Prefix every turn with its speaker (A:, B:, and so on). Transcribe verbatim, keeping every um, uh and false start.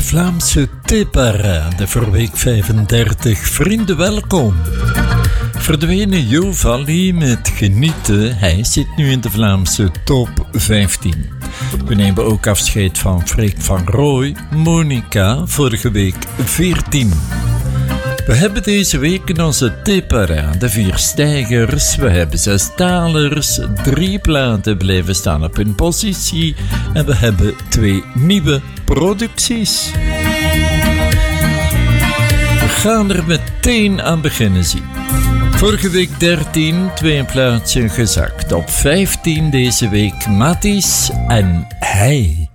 A: Vlaamse tipparade voor week vijfendertig. Vrienden, welkom. Verdwenen Jo Valli met Genieten. Hij zit nu in de Vlaamse top vijftien. We nemen ook afscheid van Freek van Rooij, Monica, vorige week veertien. We hebben deze week in onze tipparade vier stijgers, we hebben zes dalers, drie platen blijven staan op hun positie en we hebben twee nieuwe producties. We gaan er meteen aan beginnen zien. Vorige week dertien, twee plaatsen gezakt. Op vijftien deze week Matties en Hij.